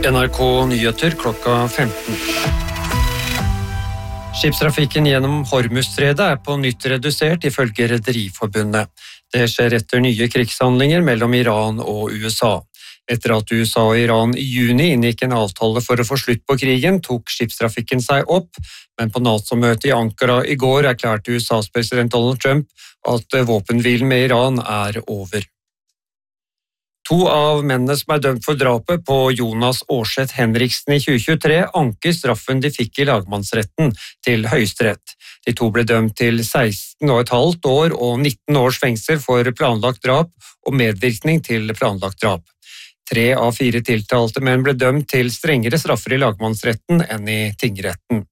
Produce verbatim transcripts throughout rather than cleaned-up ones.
N R K Nyheter klokka femten. Skipstrafikken gjennom Hormuzstredet er på nytt redusert ifølge Rederiforbundet. Det skjer etter nye krigshandlinger mellom Iran og U S A. Etter at U S A og Iran i juni inngikk en avtale for å få slutt på krigen, tok skipstrafikken seg opp, men på NATO-møtet i Ankara i går erklærte U S A's president Donald Trump at våpenhvilen med Iran er over. To av mennene som er dømt for drapet på Jonas Aarseth Henriksen i tjue tjuetre anker straffen de fikk i lagmannsretten til Høyesterett. De to ble dømt til seksten og et halvt år og nitten års fengsel for planlagt drap og medvirkning til planlagt drap. Tre av fire tiltalte menn ble dømt til strengere straffer i lagmannsretten enn i tingretten.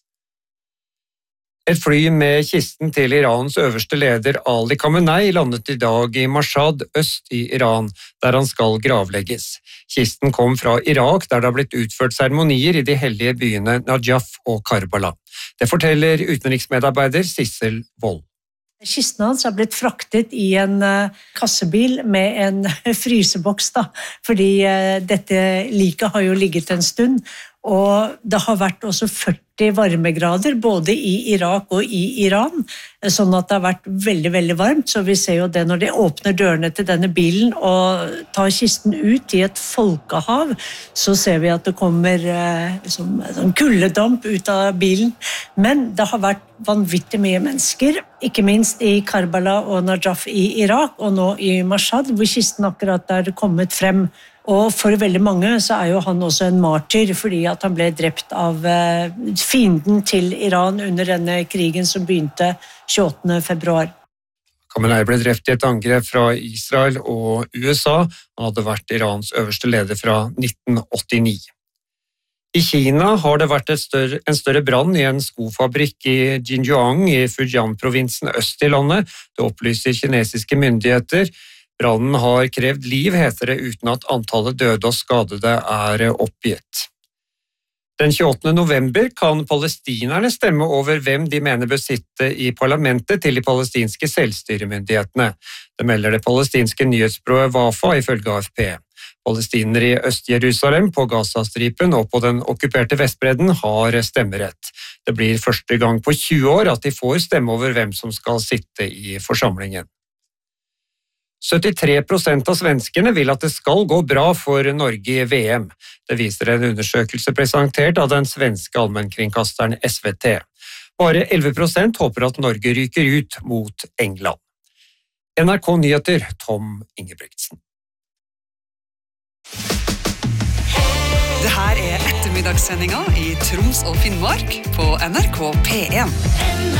Et fly med kisten til Irans øverste leder Ali Khamenei landet i dag i Mashhad, øst i Iran, der han skal gravlegges. Kisten kom fra Irak, der det har blitt utført seremonier i de hellige byene Najaf og Karbala. Det forteller utenriksmedarbeider Sissel Wold. Kisten hans har blitt fraktet i en kassebil med en fryseboks, da, fordi dette liket har jo ligget en stund, og det har vært også førti varmegrader både i Irak og i Iran, sånn at det har vært veldig, veldig varmt, så vi ser jo det når de åpner dørene til denne bilen og tar kisten ut i et folkehav, så ser vi at det kommer liksom, sånn kuldedamp ut av bilen, men det har vært vanvittig mye mennesker, ikke minst i Karbala og Najaf i Irak, og nå i Mashhad, hvor kisten akkurat er kommet frem. Og for veldig mange så er jo han også en martyr, fordi at han ble drept av fienden til Iran under denne krigen som begynte tjueåttende februar. Khamenei ble drept i et angrep fra Israel og U S A. Han hadde vært Irans øverste leder fra nitten åttini. I Kina har det vært et større, en større brann i en skofabrikk i Jinjiang i Fujian-provinsen øst i landet. Det opplyser kinesiske myndigheter. Brannen har krevd liv, heter det, uten at antallet døde og skadede er oppgitt. Den tjueåttende november kan palestinerne stemme over hvem de mener bør sitte i parlamentet til de palestinske selvstyremyndighetene. Det melder det palestinske nyhetsbyrået Wafa ifølge A F P. Palestinere i Øst-Jerusalem, på Gazastripen og på den okkuperte Vestbredden har stemmerett. Det blir første gang på tjue år at de får stemme over hvem som skal sitte i forsamlingen. syttitre prosent av svenskene vil at det skal gå bra for Norge i V M. Det viser en undersøkelse presentert av den svenske allmennkringkasteren S V T. Bare elleve prosent håper at Norge ryker ut mot England. N R K Nyheter, Tom Ingebrigtsen. Det her er ettermiddagssendinga i Troms og Finnmark på N R K P en.